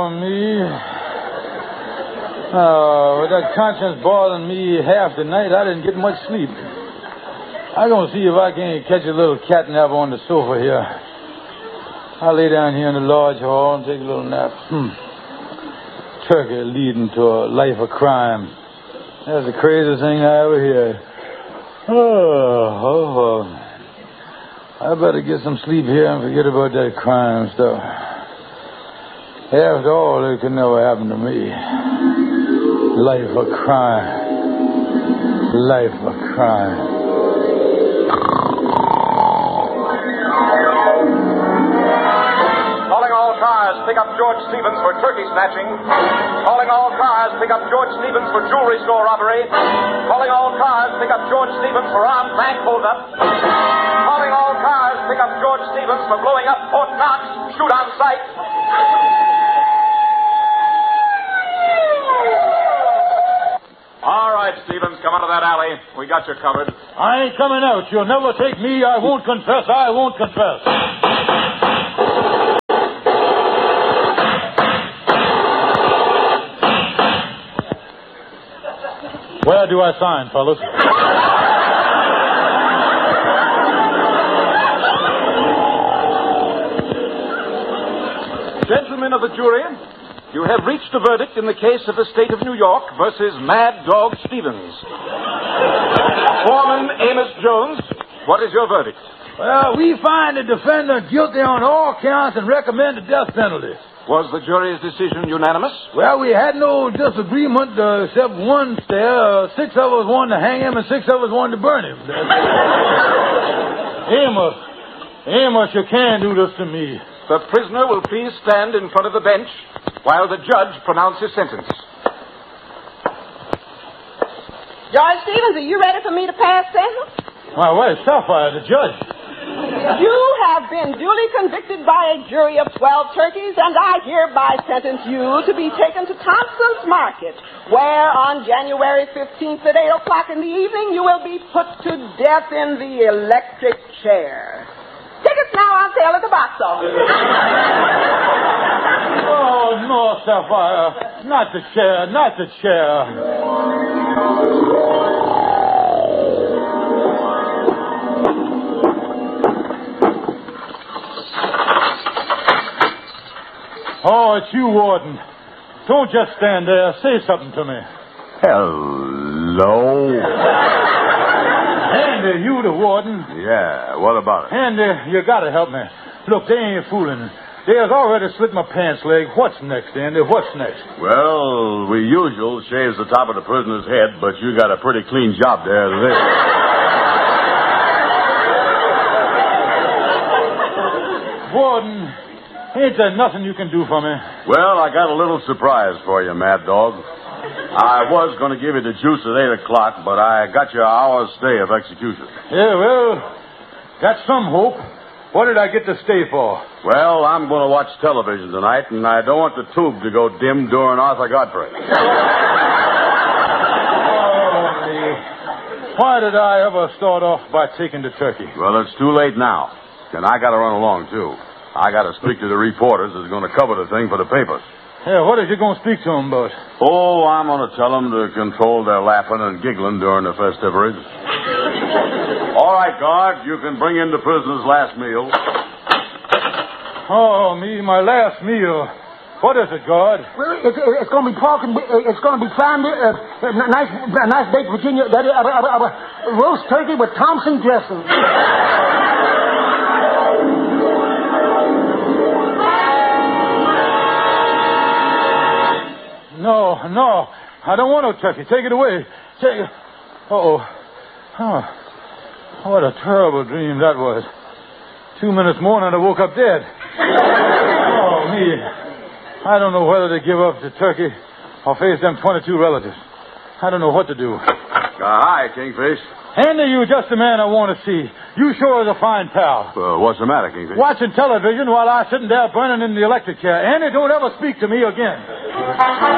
Oh, me. Oh, with that conscience bothering me half the night, I didn't get much sleep. I'm going to see if I can't catch a little catnap on the sofa here. I'll lay down here in the lodge hall and take a little nap. Turkey leading to a life of crime. That's the craziest thing I ever heard. Oh. I better get some sleep here and forget about that crime stuff. After all, it could never happen to me. Life of crime. Life of crime. Pick up George Stevens for turkey snatching. Calling all cars, pick up George Stevens for jewelry store robbery. Calling all cars, pick up George Stevens for armed bank holdup. Calling all cars, pick up George Stevens for blowing up Fort Knox. Shoot on sight. All right, Stevens, come out of that alley. We got you covered. I ain't coming out. You'll never take me. I won't confess. I won't confess. Where do I sign, fellas? Gentlemen of the jury, you have reached a verdict in the case of the State of New York versus Mad Dog Stevens. Foreman Amos Jones, what is your verdict? Well, we find the defendant guilty on all counts and recommend the death penalty. Was the jury's decision unanimous? Well, we had no disagreement except one stare. 6 of us wanted to hang him and 6 of us wanted to burn him. Amos, you can't do this to me. The prisoner will please stand in front of the bench while the judge pronounces sentence. George Stevens, are you ready for me to pass sentence? Why, where's Sapphire, the judge? You have been duly convicted by a jury of 12 turkeys, and I hereby sentence you to be taken to Thompson's Market, where on January 15th at 8 o'clock in the evening you will be put to death in the electric chair. Tickets now on sale at the box office. Oh, no, Sapphire. Not the chair, not the chair. Oh, it's you, Warden. Don't just stand there. Say something to me. Hello. Andy, you the warden? Yeah, what about it? Andy, you gotta help me. Look, they ain't fooling. They has already slit my pants leg. What's next, Andy? What's next? Well, we usual shaves the top of the prisoner's head, but you got a pretty clean job there today. Warden, ain't there nothing you can do for me? Well, I got a little surprise for you, Mad Dog. I was going to give you the juice at 8 o'clock, but I got you an hour's stay of execution. Yeah, well, got some hope. What did I get to stay for? Well, I'm going to watch television tonight, and I don't want the tube to go dim during Arthur Godfrey. Oh, me. Why did I ever start off by taking the turkey? Well, it's too late now, and I got to run along, too. I got to speak to the reporters that's going to cover the thing for the papers. Yeah, what is you going to speak to them about? Oh, I'm going to tell them to control their laughing and giggling during the festivities. All right, guard, you can bring in the prisoner's last meal. Oh, me, my last meal. What is it, guard? Well, it's going to be pork and it's going to be prime, nice baked Virginia, roast turkey with Thompson dressing. No, I don't want no turkey. Take it away. Take it. Uh-oh. Oh, what a terrible dream that was. 2 minutes more and I woke up dead. Oh, me. I don't know whether to give up the turkey or face them 22 relatives. I don't know what to do. Hi, Kingfish. Andy, you just the man I want to see. You sure is a fine pal. What's the matter, Kingfish? Watching television while I'm sitting there burning in the electric chair. Andy, don't ever speak to me again.